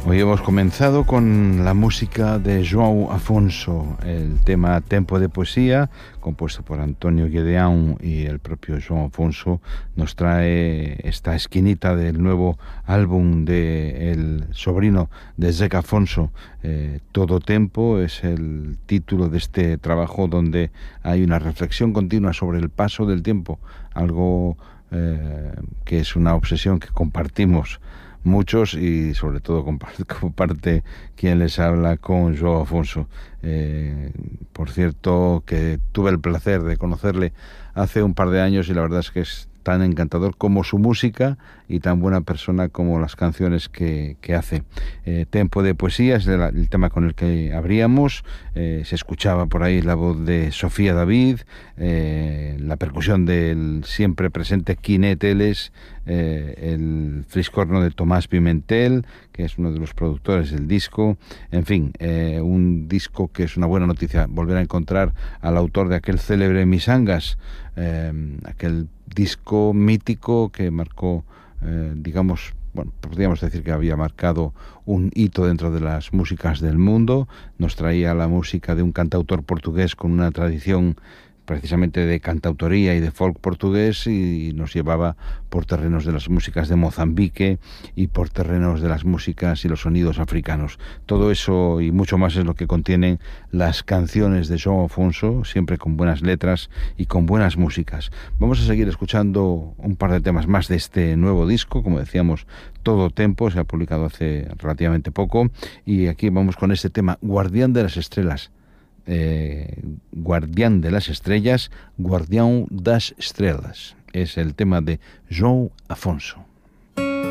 Hoy hemos comenzado con la música de João Afonso, el tema Tempo de Poesía, compuesto por Antonio Gedeão, y el propio João Afonso nos trae esta esquinita del nuevo álbum de el sobrino de Zeca Afonso. Todo Tempo es el título de este trabajo, donde hay una reflexión continua sobre el paso del tiempo, algo que es una obsesión que compartimos muchos, y sobre todo comparte quien les habla con João Afonso. Por cierto, que tuve el placer de conocerle hace un par de años, y la verdad es que es tan encantador como su música y tan buena persona como las canciones que hace. Tempo de Poesía es el tema con el que abríamos. Se escuchaba por ahí la voz de Sofía David, la percusión del siempre presente Quiné Teles, el fliscorno de Tomás Pimentel, que es uno de los productores del disco. En fin, un disco que es una buena noticia volver a encontrar al autor de aquel célebre Misangas, aquel disco mítico que marcó, digamos, bueno, podríamos decir que había marcado un hito dentro de las músicas del mundo. Nos traía la música de un cantautor portugués con una tradición precisamente de cantautoría y de folk portugués, y nos llevaba por terrenos de las músicas de Mozambique y por terrenos de las músicas y los sonidos africanos. Todo eso y mucho más es lo que contienen las canciones de João Afonso, siempre con buenas letras y con buenas músicas. Vamos a seguir escuchando un par de temas más de este nuevo disco. Como decíamos, Todo Tempo se ha publicado hace relativamente poco, y aquí vamos con este tema, Guardián de las Estrellas. Guardián de las Estrellas, Guardião das Estrelas. Es el tema de João Afonso.